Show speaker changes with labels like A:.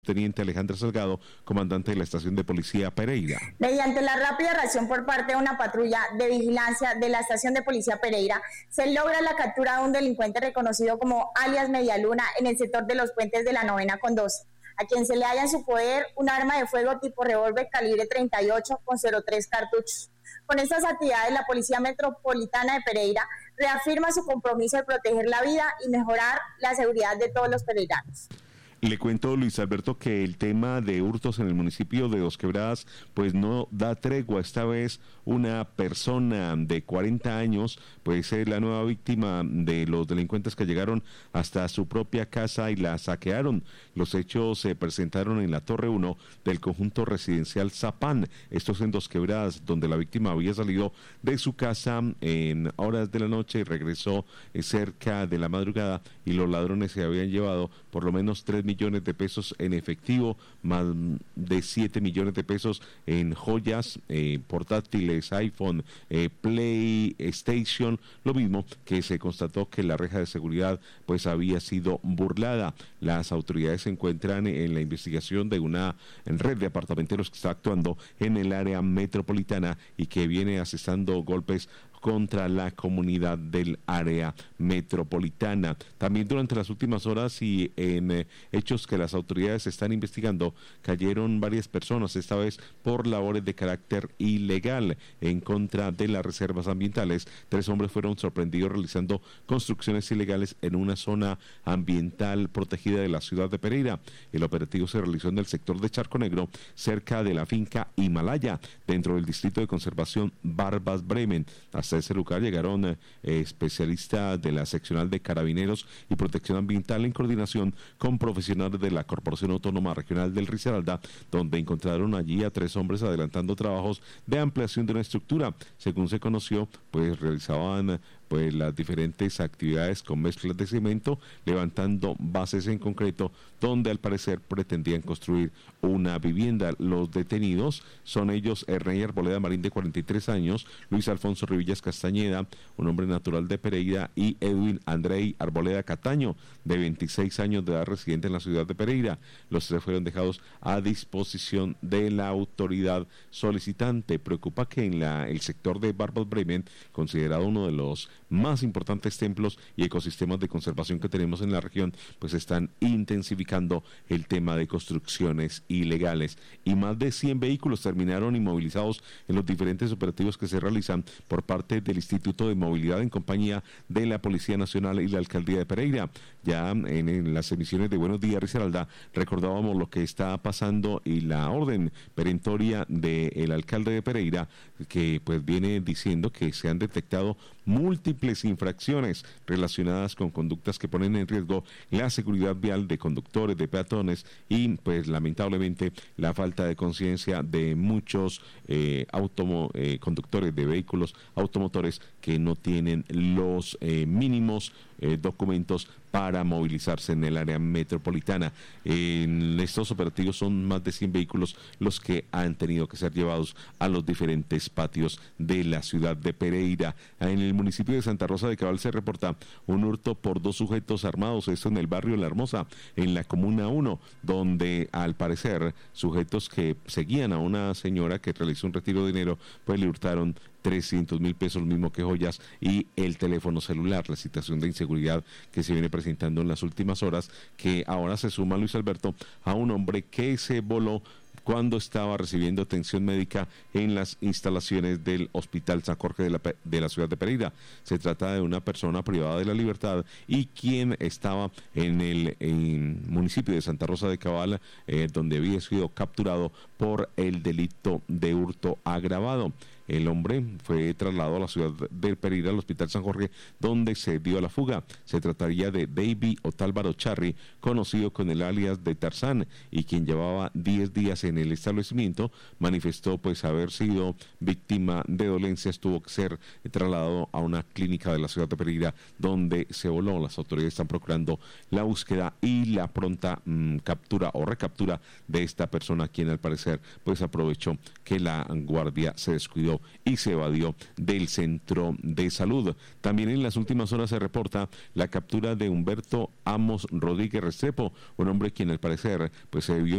A: Teniente Alejandra Salgado, comandante de la estación de policía Pereira.
B: Mediante la rápida reacción por parte de una patrulla de vigilancia de la estación de policía Pereira, se logra la captura de un delincuente reconocido como alias Medialuna en el sector de los puentes de la 9ª con 12, a quien se le halla en su poder un arma de fuego tipo revólver calibre 38 con 0.3 cartuchos. Con estas actividades, la Policía Metropolitana de Pereira reafirma su compromiso de proteger la vida y mejorar la seguridad de todos los pereiranos.
A: Le cuento, Luis Alberto, que el tema de hurtos en el municipio de Dos Quebradas pues no da tregua. Esta vez una persona de 40 años pues es la nueva víctima de los delincuentes que llegaron hasta su propia casa y la saquearon. Los hechos se presentaron en la Torre 1 del conjunto residencial Zapán. Esto es en Dos Quebradas, donde la víctima había salido de su casa en horas de la noche y regresó cerca de la madrugada, y los ladrones se habían llevado por lo menos 3 millones de pesos en efectivo, más de 7 millones de pesos en joyas, portátiles, iPhone, PlayStation, lo mismo que se constató que la reja de seguridad pues había sido burlada. Las autoridades se encuentran en la investigación de una red de apartamenteros que está actuando en el área metropolitana y que viene asestando golpes contra la comunidad del área metropolitana. También durante las últimas horas y en hechos que las autoridades están investigando, cayeron varias personas, esta vez por labores de carácter ilegal en contra de las reservas ambientales. 3 hombres fueron sorprendidos realizando construcciones ilegales en una zona ambiental protegida de la ciudad de Pereira. El operativo se realizó en el sector de Charco Negro, cerca de la finca Himalaya, dentro del distrito de conservación Barbas Bremen. Hasta ese lugar llegaron especialistas de la seccional de Carabineros y Protección Ambiental en coordinación con profesionales de la Corporación Autónoma Regional del Risaralda, donde encontraron allí a 3 hombres adelantando trabajos de ampliación de una estructura. Según se conoció, pues realizaban las diferentes actividades con mezclas de cemento, levantando bases en concreto, donde al parecer pretendían construir una vivienda. Los detenidos son ellos Ernei Arboleda Marín, de 43 años, Luis Alfonso Rivillas Castañeda, un hombre natural de Pereira, y Edwin Andrei Arboleda Cataño, de 26 años de edad, residente en la ciudad de Pereira. Los 3 fueron dejados a disposición de la autoridad solicitante. Preocupa que en el sector de Barbas Bremen, considerado uno de los más importantes templos y ecosistemas de conservación que tenemos en la región, pues están intensificando el tema de construcciones ilegales, y más de 100 vehículos terminaron inmovilizados en los diferentes operativos que se realizan por parte del Instituto de Movilidad en compañía de la Policía Nacional y la Alcaldía de Pereira. Ya en las emisiones de Buenos Días Risaralda recordábamos lo que está pasando y la orden perentoria del alcalde de Pereira, que pues viene diciendo que se han detectado múltiples infracciones relacionadas con conductas que ponen en riesgo la seguridad vial de conductores, de peatones, y pues lamentablemente la falta de conciencia de muchos conductores de vehículos automotores que no tienen los mínimos documentos para movilizarse en el área metropolitana. En estos operativos son más de 100 vehículos los que han tenido que ser llevados a los diferentes patios de la ciudad de Pereira. En el municipio de Santa Rosa de Cabal se reporta un hurto por 2 sujetos armados, esto en el barrio La Hermosa, en la Comuna 1, donde al parecer sujetos que seguían a una señora que realizó un retiro de dinero, pues le hurtaron 300,000 pesos, lo mismo que joyas y el teléfono celular. La situación de inseguridad que se viene presentando en las últimas horas, que ahora se suma, Luis Alberto, a un hombre que se voló cuando estaba recibiendo atención médica en las instalaciones del Hospital San Jorge de la ciudad de Pereira. Se trata de una persona privada de la libertad y quien estaba en el municipio de Santa Rosa de Cabal, donde había sido capturado por el delito de hurto agravado. El hombre fue trasladado a la ciudad de Pereira, al Hospital San Jorge, donde se dio a la fuga. Se trataría de David Otálvaro Charri, conocido con el alias de Tarzán, y quien llevaba 10 días en el establecimiento. Manifestó pues haber sido víctima de dolencias, tuvo que ser trasladado a una clínica de la ciudad de Pereira, donde se voló. Las autoridades están procurando la búsqueda y la pronta captura o recaptura de esta persona, quien al parecer pues aprovechó que la guardia se descuidó y se evadió del centro de salud. También en las últimas horas se reporta la captura de Humberto Amos Rodríguez Restrepo, un hombre quien al parecer pues se vio